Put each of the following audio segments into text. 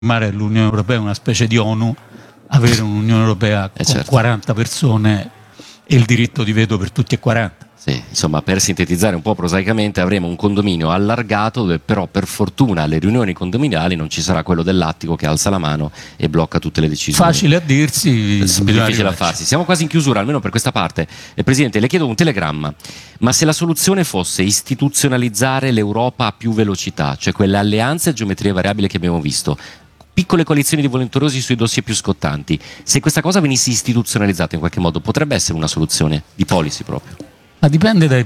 trasformare l'Unione Europea in una specie di ONU, avere un'Unione Europea con certo. 40 persone e il diritto di veto per tutti e 40. Sì, insomma, per sintetizzare un po' prosaicamente, avremo un condominio allargato dove però per fortuna alle riunioni condominiali non ci sarà quello dell'attico che alza la mano e blocca tutte le decisioni. Facile a dirsi, difficile da farsi. Siamo quasi in chiusura, almeno per questa parte. Presidente, le chiedo un telegramma, ma se la soluzione fosse istituzionalizzare l'Europa a più velocità, cioè quelle alleanze a geometria variabile che abbiamo visto, piccole coalizioni di volenterosi sui dossier più scottanti, se questa cosa venisse istituzionalizzata in qualche modo, potrebbe essere una soluzione di policy proprio? Ma dipende dai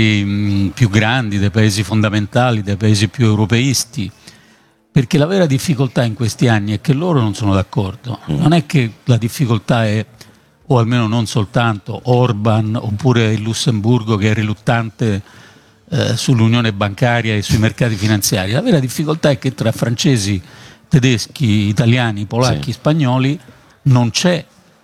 paesi più grandi, dai paesi fondamentali, dai paesi più europeisti, perché la vera difficoltà in questi anni è che loro non sono d'accordo. Non è che la difficoltà è, o almeno non soltanto, Orban oppure il Lussemburgo che è riluttante sull'unione bancaria e sui mercati finanziari. La vera difficoltà è che tra francesi, tedeschi, italiani, polacchi, spagnoli non c'è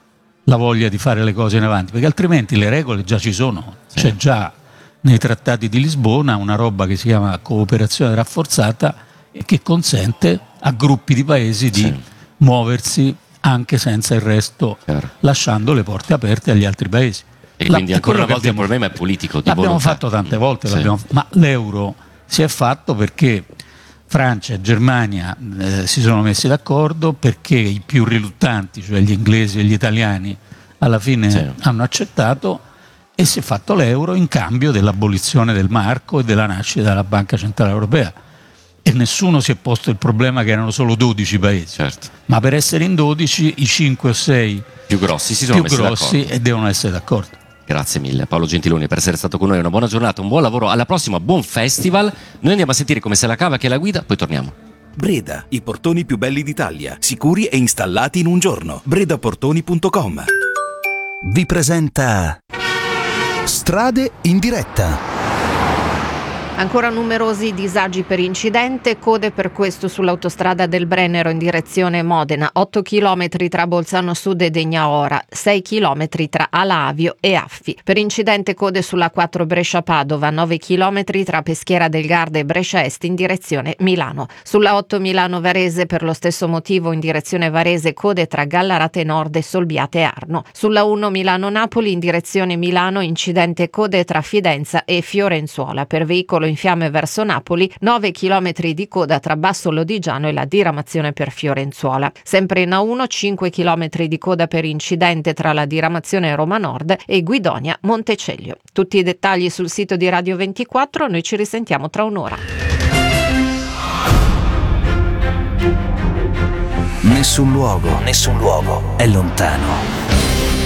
la voglia di fare le cose in avanti, perché altrimenti le regole già ci sono. C'è già nei trattati di Lisbona una roba che si chiama cooperazione rafforzata e che consente a gruppi di paesi di muoversi anche senza il resto, lasciando le porte aperte agli altri paesi. E quindi ancora una volta il problema è politico. L'abbiamo fatto tante volte, ma l'euro si è fatto perché Francia e Germania si sono messi d'accordo, perché i più riluttanti, cioè gli inglesi e gli italiani, alla fine hanno accettato, e si è fatto l'euro in cambio dell'abolizione del marco e della nascita della Banca Centrale Europea. E nessuno si è posto il problema che erano solo 12 paesi. Ma per essere in 12 i 5 o 6 più grossi si sono messi d'accordo e devono essere d'accordo. Grazie mille Paolo Gentiloni per essere stato con noi, una buona giornata, un buon lavoro, alla prossima, buon festival. Noi andiamo a sentire come se la cava, che è la guida, poi torniamo. Breda, i portoni più belli d'Italia, sicuri e installati in un giorno. bredaportoni.com vi presenta Strade in diretta. Ancora numerosi disagi per incidente, code per questo sull'autostrada del Brennero in direzione Modena, 8 km tra Bolzano Sud e Degnaora, 6 km tra Alavio e Affi. Per incidente code sulla 4 Brescia-Padova, 9 km tra Peschiera del Garda e Brescia Est in direzione Milano. Sulla 8 Milano-Varese per lo stesso motivo in direzione Varese, code tra Gallarate Nord e Solbiate Arno. Sulla 1 Milano-Napoli in direzione Milano, incidente code tra Fidenza e Fiorenzuola. Per veicolo in fiamme verso Napoli, 9 km di coda tra Basso Lodigiano e la diramazione per Fiorenzuola. Sempre in A1, 5 km di coda per incidente tra la diramazione Roma Nord e Guidonia Montecelio. Tutti i dettagli sul sito di Radio 24, noi ci risentiamo tra un'ora. Nessun luogo è lontano.